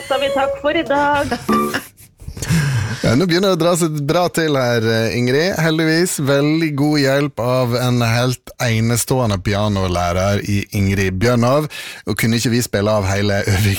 sa vi takk for I dag. Ja, nå begynner det å dra seg bra til her, Ingrid. Heldigvis veldig god hjelp av en helt enestående pianolærer I Ingrid Bjørnov. Og kunne ikke vi spille av hele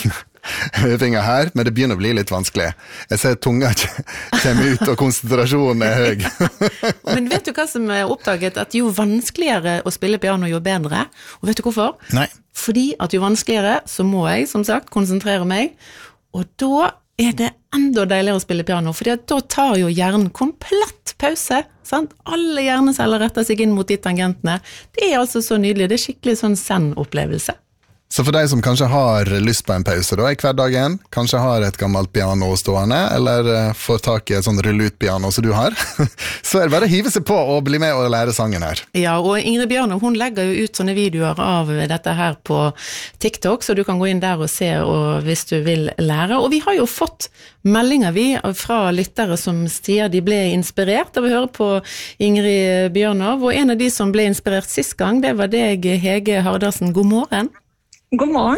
øvinga her, men det begynner å bli litt vanskelig. Jeg ser tunga kommer ut, og konsentrasjonen høy. Men vet du hva som oppdaget? At jo vanskeligere å spille piano, jo bedre. Og vet du hvorfor? Nei. Fordi at jo vanskeligere, så må jeg, som sagt, konsentrere meg. Og da det enda deiligere å spille piano, fordi at da tar jo hjernen komplett pause, sant? Alle hjerneceller retter seg inn mot de tangentene. Det altså så nydelig, det skikkelig sånn zen-opplevelse. Så for deg som kanskje har lyst på en pause da, I hverdagen, kanskje har et gammelt piano stående, eller får tak I et sånn rullutpiano som du har, så det bare å hive seg på og bli med og lære sangen her. Ja, og Ingrid Bjørnov, hun legger jo ut sånne videoer av dette her på TikTok, så du kan gå inn der og se hvis du vil lære. Og vi har jo fått meldinger fra lyttere som sier de ble inspirert av å høre på Ingrid Bjørnov, og en av de som ble inspirert sist gang, det var deg, Hege Hardarsen. God morgen. God morgen.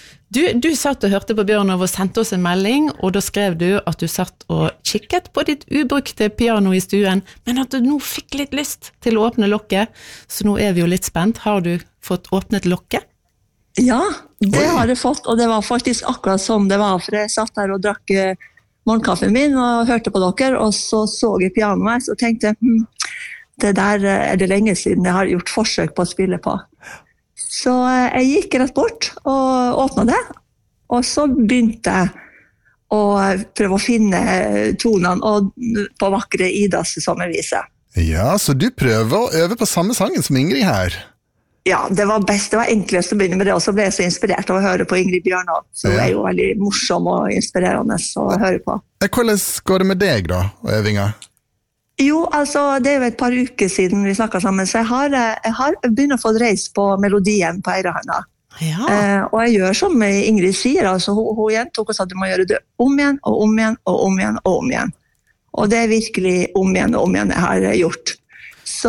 Du satt og hørte på Bjørnov og sendte oss en melding, og da skrev du at du satt og kikket på ditt ubrukte piano I stuen, men at du nå fikk litt lyst til å åpne lokket, så nå vi jo litt spent. Har du fått åpnet lokket? Ja, det har jeg fått, og det var faktisk akkurat som det var, for jeg satt her og drakk morgenkaffen min og hørte på dere, og så jeg pianoet, så tenkte jeg, det der det lenge siden jeg har gjort forsøk på å spille på. Så jeg gikk rett bort og åpnet det, og så begynte jeg å prøve å finne tonene på vakre Idas sommervise. Ja, så du prøver å øve på samme sangen som Ingrid her? Ja, det var best, det var enklest å begynne med det, og så ble jeg så inspirert av å høre på Ingrid Bjørnov, så det jo veldig morsom og inspirerende å høre på. Hvordan går det med deg da, øvinga? Jo, altså, det jo et par uker siden vi snakket sammen, så jeg har begynt å få reis på melodien på Eirahanda. Ja. Og jeg gjør som Ingrid sier, altså, hun gjentok og sa at du må gjøre det om igjen, og om igjen, og om igjen, og om igjen. Og det virkelig om igjen og om igjen jeg har gjort. Så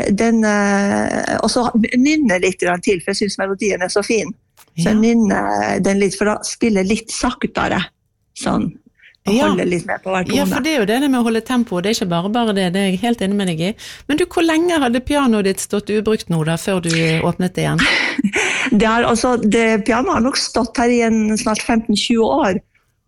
og så nynner litt til, for jeg synes melodien så fin. Så jeg nynner den litt, for å spille litt saktere, sånn. Holde litt med på hver tone. Ja, for det jo det med å holde tempo, det ikke bare det jeg helt enig med deg I. Men du, hvor lenge hadde pianoet ditt stått ubrukt nå da, før du åpnet det igjen? Pianoet har nok stått her I snart 15-20 år,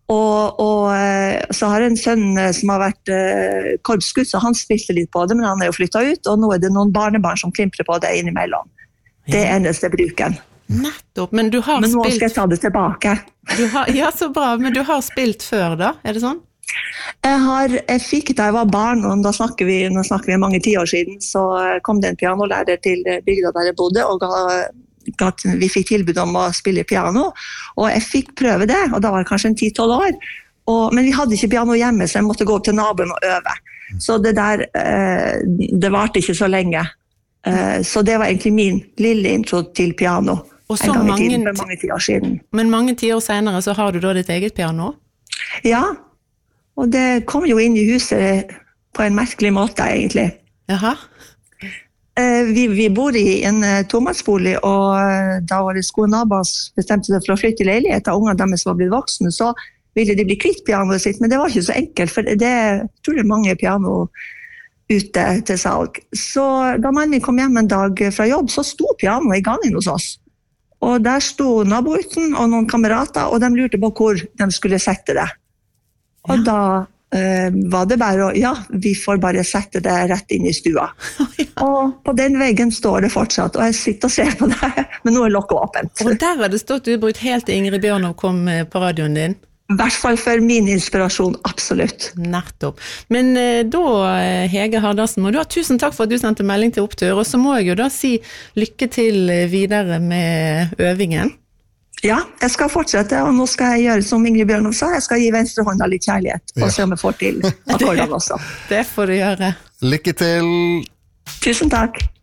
og så har en sønn som har vært korpsgutt, så han spilte litt på det, men han jo flyttet ut, og nå det noen barnebarn som klimprer på det innimellom. Det eneste bruken. Nettopp, men du har men nå spilt... skal jeg ta det tilbake. Ja, så bra, men du har spilt før da, det sånn? Jeg fikk da jeg var barn, og nå snakker vi mange 10 år siden, så kom det en pianolærer til bygda der jeg bodde, og vi fikk tilbud om å spille piano, og jeg fikk prøve det, og da var det kanskje 10-12 år, men vi hadde ikke piano hjemme, så jeg måtte gå opp til naboen og øve. Så det der, det varte ikke så lenge. Så det var egentlig min lille intro til piano. Og så for mange 10 år siden. Men mange 10 år senere så har du da ditt eget piano? Ja, og det kom jo inn I huset på en merkelig måte egentlig. Jaha. Vi bor I en tomannsbolig, og da var det skolenaboer bestemte seg for å flytte I leilighet, da ungene deres var blitt voksne, så ville de bli kvitt pianoet sitt, men det var ikke så enkelt, for det tror jeg mange piano ute til salg. Så da mannen min kom hjem en dag fra jobb, så sto pianoet I gangen hos oss. Og der sto nabogutten og noen kamerater, og de lurte på hvor de skulle sette det. Og da var det bare vi får bare sette det rett inn I stua. Og på den veggen står det fortsatt, og jeg sitter og ser på det, men nå lokket åpent. Og der har det stått ubrukt helt til Ingrid Bjørnov kom på radioen din? I hvert fall for min inspirasjon, absolutt. Nettopp. Men da, Hege Hardarsen, må du ha tusen takk for at du sendte melding til Opptur, og så må jeg jo da si lykke til videre med øvingen. Ja, jeg skal fortsette, og nå skal jeg gjøre som Ingrid Bjørnov sa, jeg skal gi venstre hånda litt kjærlighet, og se om jeg får til akkordene også. Det får du gjøre. Lykke til! Tusen takk.